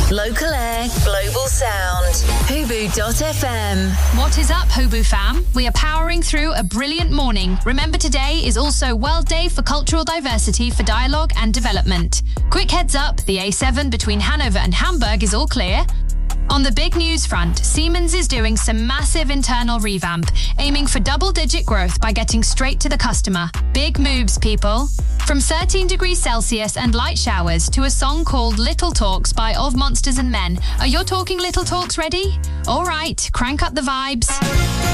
Local air, global sound. Hobu.fm. What is up, Hobu fam? We are powering through a brilliant morning. Remember, today is also World Day for Cultural Diversity for Dialogue and Development. Quick heads up, the A7 between Hanover and Hamburg is all clear. On the big news front, Siemens is doing some massive internal revamp, aiming for double-digit growth by getting straight to the customer. Big moves, people. From 13 degrees Celsius and light showers to a song called Little Talks by Of Monsters and Men. Are your Talking Little Talks ready? All right, crank up the vibes.